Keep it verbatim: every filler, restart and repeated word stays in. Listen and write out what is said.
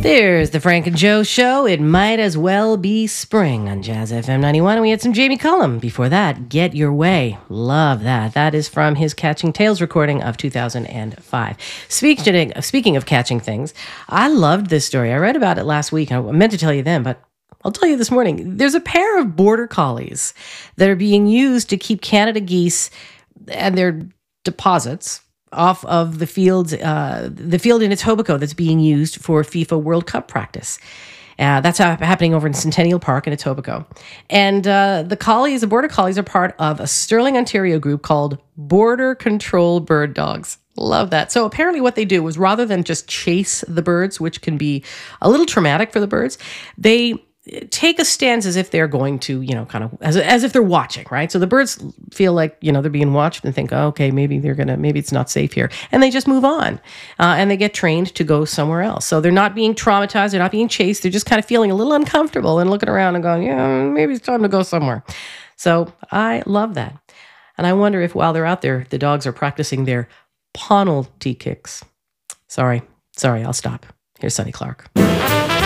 There's the Frank and Joe Show. It might as well be spring on Jazz F M ninety-one. And we had some Jamie Cullum. Before that, Get Your Way. Love that. That is from his Catching Tales recording of two thousand five. Speaking, speaking of catching things, I loved this story. I read about it last week. I meant to tell you then, but I'll tell you this morning. There's a pair of border collies that are being used to keep Canada geese and their deposits off of the fields, uh, the field in Etobicoke that's being used for FIFA World Cup practice. Uh, that's ha- happening over in Centennial Park in Etobicoke. And uh, the collies, the border collies, are part of a Sterling, Ontario group called Border Control Bird Dogs. Love that. So apparently what they do is rather than just chase the birds, which can be a little traumatic for the birds, they take a stance as if they're going to, you know, kind of as, as if they're watching, right? So the birds feel like, you know, they're being watched and think, oh, okay, maybe they're going to, maybe it's not safe here. And they just move on uh, and they get trained to go somewhere else. So they're not being traumatized. They're not being chased. They're just kind of feeling a little uncomfortable and looking around and going, yeah, maybe it's time to go somewhere. So I love that. And I wonder if while they're out there, the dogs are practicing their penalty kicks. Sorry, sorry, I'll stop. Here's Sonny Clark.